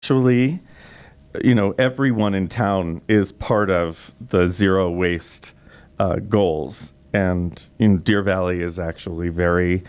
Actually, everyone in town is part of the zero waste goals, and Deer Valley is actually very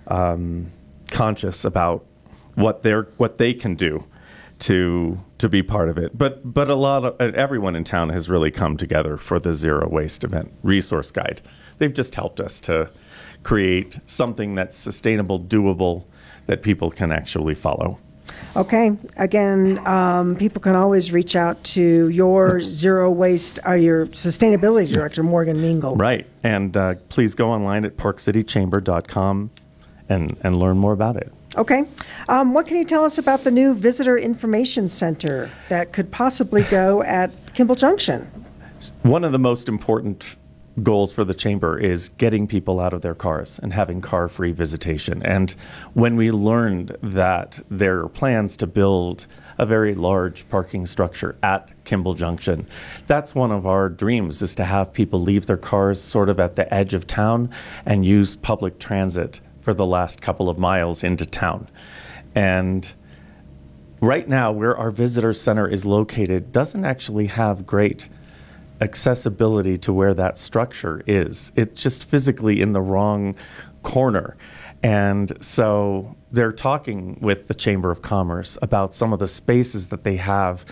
conscious about what they can do to be part of it. But a lot of everyone in town has really come together for the zero waste event resource guide. They've just helped us to create something that's sustainable, doable, that people can actually follow. Okay. Again, people can always reach out to your zero waste, your sustainability director, Morgan Mingle. Right. And please go online at parkcitychamber.com and learn more about it. Okay. What can you tell us about the new Visitor Information Center that could possibly go at Kimball Junction? One of the most important goals for the chamber is getting people out of their cars and having car-free visitation. And when we learned that there are plans to build a very large parking structure at Kimball Junction, that's one of our dreams, is to have people leave their cars sort of at the edge of town and use public transit for the last couple of miles into town. And right now, where our visitor center is located doesn't actually have great accessibility to where that structure is. It's just physically in the wrong corner. And so they're talking with the Chamber of Commerce about some of the spaces that they have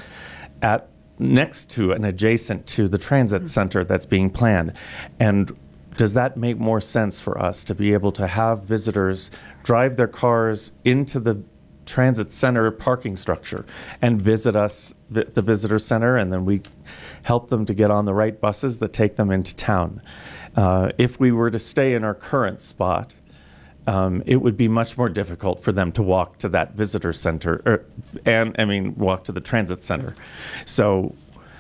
next to and adjacent to the transit center that's being planned. And does that make more sense for us to be able to have visitors drive their cars into the transit center parking structure and visit us, the visitor center, and then we help them to get on the right buses that take them into town? If we were to stay in our current spot, it would be much more difficult for them to walk to that visitor center, walk to the transit center. So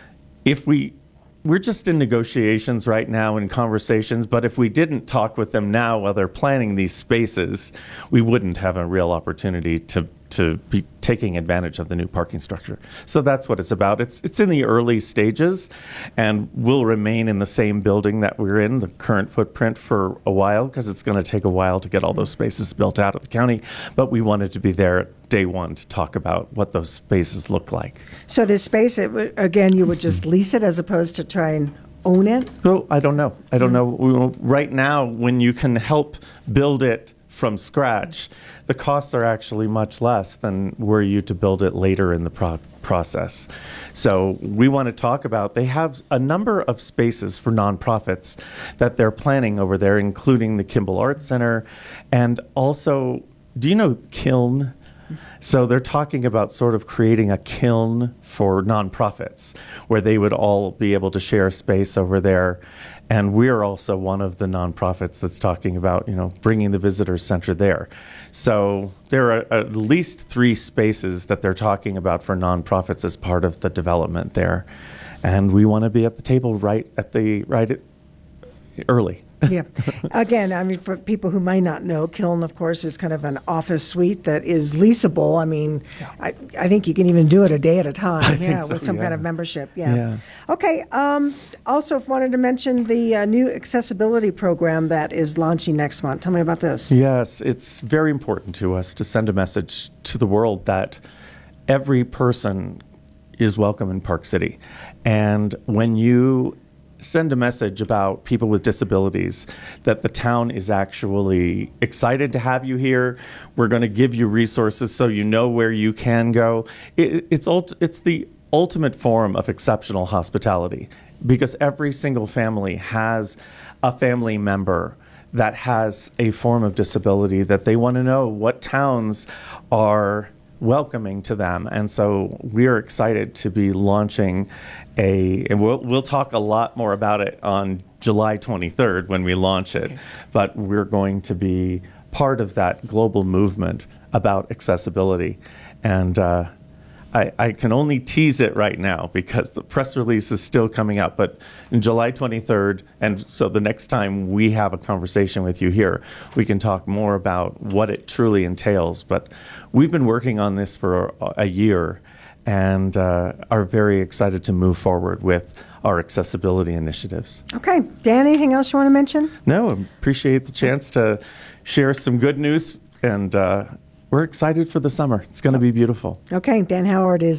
we're just in negotiations right now and conversations, but if we didn't talk with them now while they're planning these spaces, we wouldn't have a real opportunity to be taking advantage of the new parking structure. So that's what it's about. It's in the early stages, and we'll remain in the same building that we're in, the current footprint, for a while, because it's going to take a while to get all those spaces built out of the county. But we wanted to be there day one to talk about what those spaces look like. So this space, again, you would just lease it as opposed to try and own it? Well, I don't know. Right now, when you can help build it from scratch, the costs are actually much less than were you to build it later in the process. So we want to talk about, they have a number of spaces for nonprofits that they're planning over there, including the Kimball Arts Center, and also, do you know Kiln? So they're talking about sort of creating a kiln for nonprofits where they would all be able to share space over there. And we're also one of the nonprofits that's talking about, bringing the visitor center there. So there are at least 3 spaces that they're talking about for nonprofits as part of the development there. And we want to be at the table right early. Yeah. Again, for people who might not know, Kiln, of course, is kind of an office suite that is leasable. I think you can even do it a day at a time. With some kind of membership. Yeah. Okay. Also, wanted to mention the new accessibility program that is launching next month. Tell me about this. Yes, it's very important to us to send a message to the world that every person is welcome in Park City. And when you send a message about people with disabilities, that the town is actually excited to have you here. We're going to give you resources so you know where you can go. It's the ultimate form of exceptional hospitality, because every single family has a family member that has a form of disability that they want to know what towns are welcoming to them. And so we're excited to be launching and we'll talk a lot more about it on July 23rd when we launch it. Okay. But we're going to be part of that global movement about accessibility. And I can only tease it right now because the press release is still coming out. But in July 23rd, and so the next time we have a conversation with you here, we can talk more about what it truly entails. But we've been working on this for a year, and are very excited to move forward with our accessibility initiatives. Okay. Dan, anything else you want to mention? No, appreciate the chance to share some good news and we're excited for the summer. It's going to be beautiful. Okay, Dan Howard is